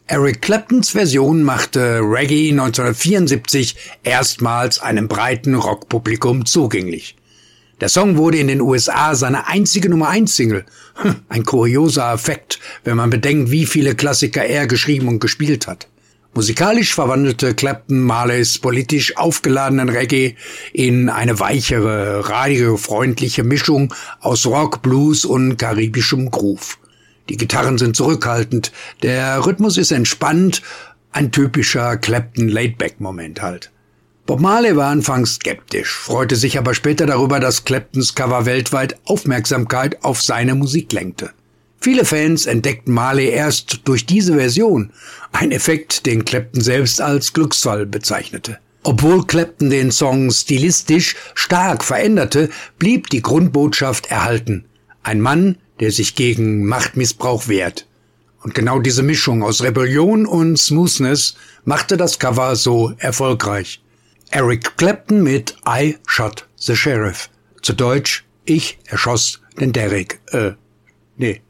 Eric Claptons Version machte Reggae 1974 erstmals einem breiten Rockpublikum zugänglich. Der Song wurde in den USA seine einzige Nummer-1-Single. Ein kurioser Effekt, wenn man bedenkt, wie viele Klassiker er geschrieben und gespielt hat. Musikalisch verwandelte Clapton Marleys politisch aufgeladenen Reggae in eine weichere, radiofreundliche Mischung aus Rock, Blues und karibischem Groove. Die Gitarren sind zurückhaltend, der Rhythmus ist entspannt, ein typischer Clapton-Laidback-Moment halt. Bob Marley war anfangs skeptisch, freute sich aber später darüber, dass Claptons Cover weltweit Aufmerksamkeit auf seine Musik lenkte. Viele Fans entdeckten Marley erst durch diese Version, ein Effekt, den Clapton selbst als Glücksfall bezeichnete. Obwohl Clapton den Song stilistisch stark veränderte, blieb die Grundbotschaft erhalten. Ein Mann, der sich gegen Machtmissbrauch wehrt. Und genau diese Mischung aus Rebellion und Smoothness machte das Cover so erfolgreich. Eric Clapton mit I Shot the Sheriff. Zu Deutsch, ich erschoss den Derrick.